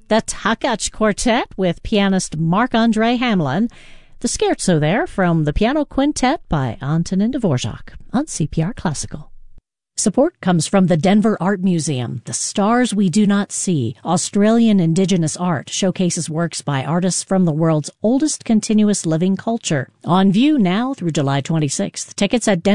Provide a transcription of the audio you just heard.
The Takacs Quartet with pianist Marc-Andre Hamelin. The Scherzo there from the Piano Quintet by Antonin Dvorak on CPR Classical. Support comes from the Denver Art Museum. The Stars We Do Not See, Australian Indigenous Art, showcases works by artists from the world's oldest continuous living culture. On view now through July 26th. Tickets at